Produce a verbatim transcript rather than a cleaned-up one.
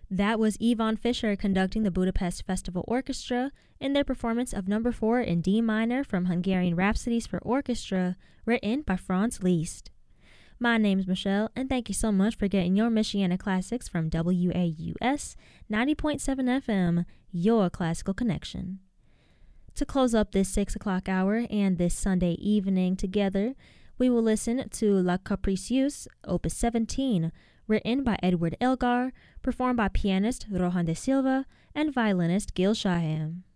That was Yvonne Fischer conducting the Budapest Festival Orchestra in their performance of number four in D minor from Hungarian Rhapsodies for Orchestra, written by Franz Liszt. My name's Michelle, and thank you so much for getting your Michiana classics from W A U S ninety point seven F M, your classical connection. To close up this six o'clock hour and this Sunday evening together, we will listen to La Capricieuse, Opus seventeen, written by Edward Elgar, performed by pianist Rohan de Silva and violinist Gil Shaham.